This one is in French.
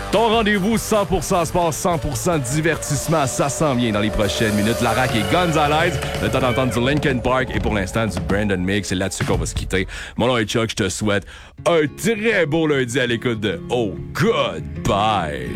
Ton rendez-vous 100% sport, 100% divertissement, ça s'en vient dans les prochaines minutes. Larac et Gonzalez, le temps d'entendre du Linkin Park et pour l'instant du Brandon Mix. C'est là-dessus qu'on va se quitter. Mon nom est Chuck, je te souhaite un très beau lundi à l'écoute de Oh Goodbye.